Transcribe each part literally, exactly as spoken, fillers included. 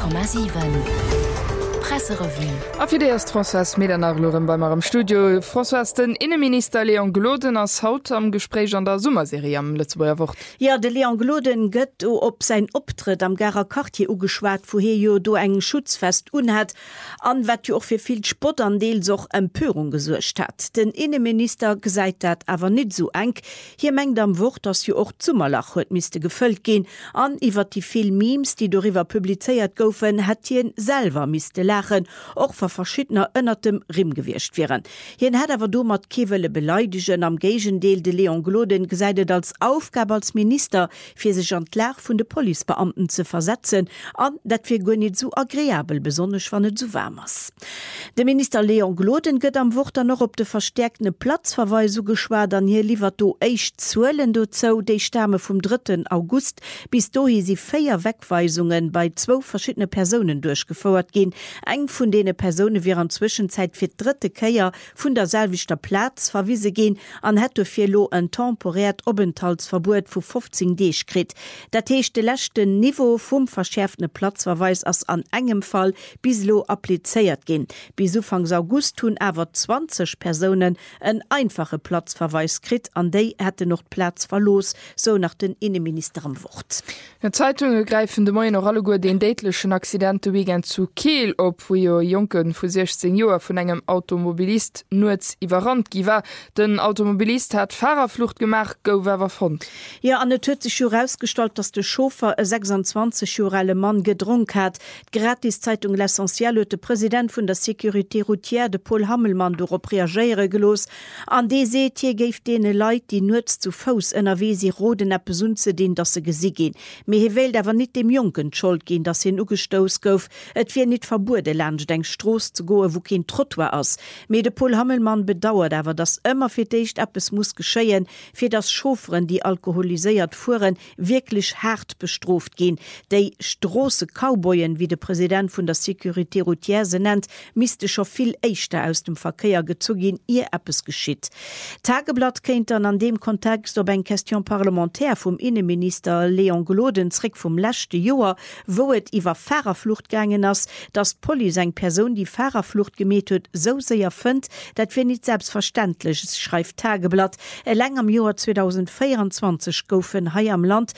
Komma sieben. Presserevue. Afir ist François Medernach Loren bei am Studio. François, den Innenminister Leon Gloden als Haut am Gespräch an der Summerserie am letzten Woche. Ja, der Leon Gloden gött ob sein Optritt am Gara Cartier ugeschwart, woher jo do eng Schutzfest unhat, an wat jo auch für viel Spott an Deels auch Empörung gesucht hat. Den Innenminister gesagt hat, aber nicht so eng. Hier mengt am Wort, dass jo auch Zummerlach heute müsste gefüllt gehen. An iwwer die viel Memes, die darüber publiziert goufen, hat hier selber müsste lachen, auch vor verschiedener ënnertem Rimm gewircht wären. Hien hat aber do mat Kewelle beleidigen am Gegendeel de Leon Gloden geseidet als Aufgabe als Minister fir sich an Lach vun de Polizebeamten zu versetzen, an dat fir go nicht so agréabel, besonders wann net so warmers. De Minister Leon Gloden gëtt am Wort noch op de verstärkte Platzverweisung geschwar, dann hier liefert do echt zuelen do zo de Stame vom dritten August bis do sie feier Wegweisungen bei zwo verschiedene Personen durchgefordert gehen. Eng vun dene Personen wären Zwischenzeit fir dritte Käier vun der selvichter Platz verwiese gehen, an hätte fir lo ein temporärt Obenthaltsverbot vu fünfzehn Dech krit. Dat hechte lächte Niveau vum verschärfte Platzverweis as an engem Fall bis lo appliziert gehen. Bis Ufangs August tun awer zwanzig Personen en einfache Platzverweis krit, an déi hätte noch Platz verlos, so nach den Innenminister am Wort. Ja, Zeitungen greifen de Moi noch alle go den datlechen Accidente wiegent zu Kiel op, wo jo Jonken vu sechzehn Joer vun engem Automobilist nuets iwwerrand giwer. Den Automobilist hat Fahrerflucht gemacht, gowerwer front. Ja, an huet sich herausgestalt, dass de Chauffeur e sechsundzwanzig-jährige Mann gedrunk hat. Gratis Zeitung L'Essentiel huet de Präsident vun der Sécurité routière de Paul Hammelmann dorop reagiere gelos. An de seet hier geif dene Leiit, die nuets zu Fous ënner wie sie roden a besunze den dat se gesi gin. Me he wählt awer nicht dem Jonken schuld gin, dass hin ugestos gouf. Et wie nicht verbude Land denk Stroß zu goe, wo kein Trottoir ass. Me de Paul Hammelmann bedauert aber, dass immer fir deicht ab es muss geschéien, fir das Chauffeuren, die alkoholisiert fuhren, wirklich hart bestroft gehen. Dei stroße Cowboyen, wie der Präsident von der Sécurité routière se nennt, misste schon viel Eichter aus dem Verkehr gezogin, ihr ab es geschitt. Tageblatt kennt dann an dem Kontext ob ein Question parlamentär vom Innenminister Leon Gloden zrick vom letzte Jahr, wo et iwwer Fahrerflucht gegangen ass, dass Poli seg Person die Fahrerflucht gemäht huet, so sehr fënnt, dat fir nicht selbstverständlich, schreibt Tageblatt. E lang am Joar zwanzig vierundzwanzig goufen hai am Land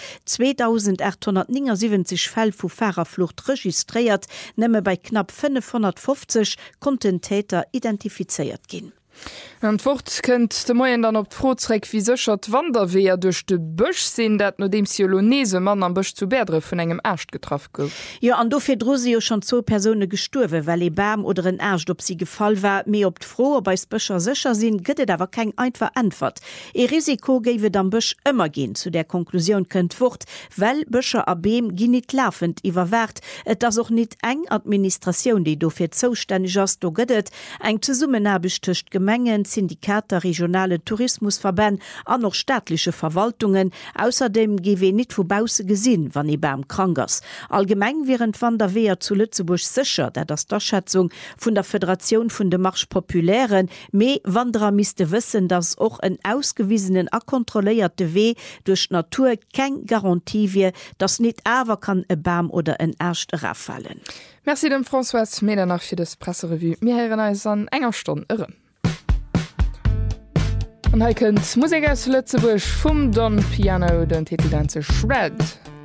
zweitausendachthundertneunundsiebzig Fäll vu Fahrerflucht registriert, nëmme bei knapp fünfhundertfünfzig konnten Täter identifiziert gin. Fort kënnt de Moien dann op d'Frotreck wie sechert Wanderweer duch de Bëch sinn, dat no dem Siolonese Mann am Bëch zu Berdre vun engem Ärscht getraff gouf. Ja, an dofir Drosio schon zo Persone gesturwe, well e Bam oder en Ärscht op sie gefall war, méi op d'Fro beis Bëcher secher sinn, gëtt awer keng einfach Antwort. E Risiko géiwe am Bëch ëmmer gin. Zu der Konklusion kënnt fort, well Bëcher a Beem gi net lafend iwwerwert, et as och net eng Administrationun, déi dofir zoustänneg ass do gëtt, eng ze Summen abestöcht Gemengen, Syndikater, regionale Tourismusverbände an noch staatliche Verwaltungen. Außerdem gewe nicht vubause gesinn, wann e beim Krankers. Allgemein wären van der Wehr zu Lützeburg sicher, da das der Schätzung von der Föderation von de Marsch Populären, me Wanderer misste wissen, dass auch ein ausgewiesenen akontrollierte Weh durch Natur kein Garantie wie, dass nicht aber kann e Baum oder ein Ärscht raffallen. Merci dem François Medernach für das Presserevue. Mir hören uns an enger Stunde irre. Und hier könnt Musik aus Lützeburg vom Don Piano den Titel Dance Shred.